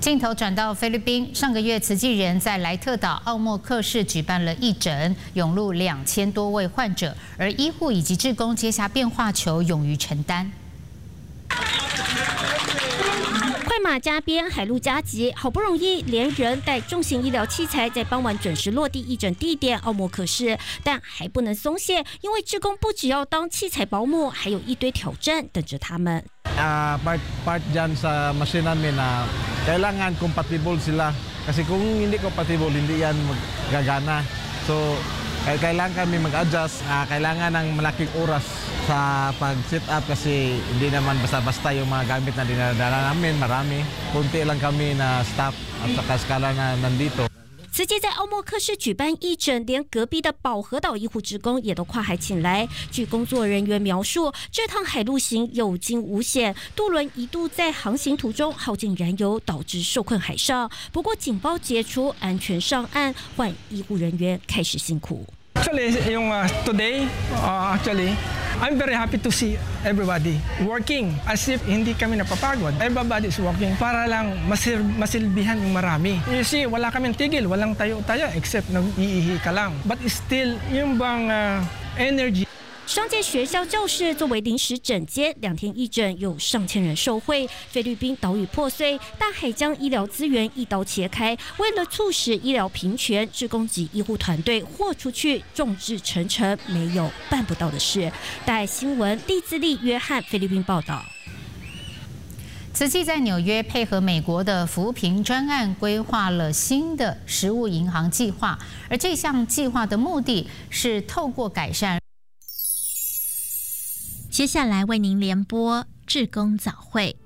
镜头转到菲律宾，上个月慈济人在莱特岛奥莫克市举办了义诊，涌入2000多位患者，而医护以及志工接下变化球，勇于承担。 快马加鞭，海陆加急，好不容易连人带重型医疗器材在傍晚准时落地义诊地点奥莫克市，但还不能松懈，因为志工不只要当器材保姆，还有一堆挑战等着他们。 part dyan sa machine namin na kailangan compatible sila. Kasi kung hindi compatible, hindi yan magagana. So, kailangan kami mag-adjust. Kailangan ng malaking oras sa pag-sit up kasi hindi naman basta-basta yung mga gamit na dinadala namin. Marami. Kunti lang kami na staff at saka skala na nandito. 慈济在奥莫克市举办义诊，连隔壁的保和岛医护职工也都跨海请来。据工作人员描述，这趟海陆行有惊无险，渡轮一度在航行途中耗尽燃油，导致受困海上。不过警报解除，安全上岸，换医护人员开始辛苦。 Actually, today, I'm very happy to see everybody working as if hindi kami napapagod. Everybody is working para lang masilbihan yung marami. You see, wala kaming tigil, walang tayo-tayo except nag-iihi ka lang. But still, yung bang energy. 商界学校教室作为临时诊间，2天义诊有上千人受惠。菲律宾岛屿破碎，大海将医疗资源一刀切开。为了促使医疗平权，志工及医护团队豁出去，众志成城，没有办不到的事。大爱新闻利兹利约翰菲律宾报道。 慈济在纽约配合美国的扶贫专案，规划了新的食物银行计划，而这项计划的目的是透过改善。 接下来为您联播志工早会。